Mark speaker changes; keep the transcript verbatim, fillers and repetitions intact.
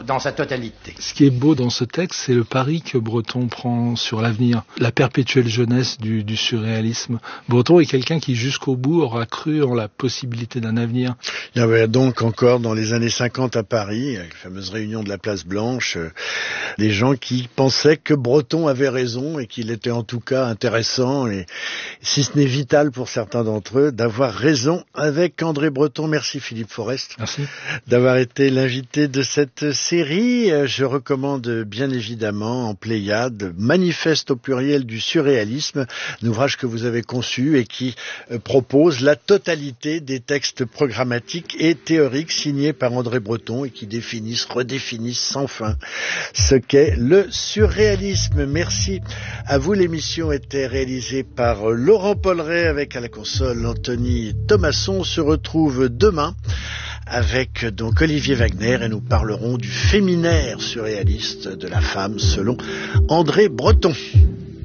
Speaker 1: dans sa totalité.
Speaker 2: Ce qui est beau dans ce texte, c'est le pari que Breton prend sur l'avenir, la perpétuelle jeunesse du, du surréalisme. Breton est quelqu'un qui jusqu'au bout aura cru en la possibilité d'un avenir.
Speaker 3: Il y avait donc encore dans les années cinquante à Paris, avec la fameuse réunion de la Place Blanche, euh, des gens qui pensaient que Breton avait raison et qu'il était en tout cas intéressant et si ce n'est vital pour certains d'entre eux d'avoir raison avec André Breton. Merci Philippe Forest.
Speaker 2: Merci.
Speaker 3: D'avoir été l'invité de cette série. Je recommande bien évidemment en Pléiade Manifeste au pluriel du surréalisme, un ouvrage que vous avez conçu et qui propose la totalité des textes programmatiques et théoriques signés par André Breton et qui définissent, redéfinissent sans fin ce qu'est le surréalisme. Merci à vous. L'émission était réalisée par Laurent Polleret avec à la console Anthony Thomasson. On se retrouve demain avec donc Olivier Wagner et nous parlerons du féminaire surréaliste de la femme selon André Breton.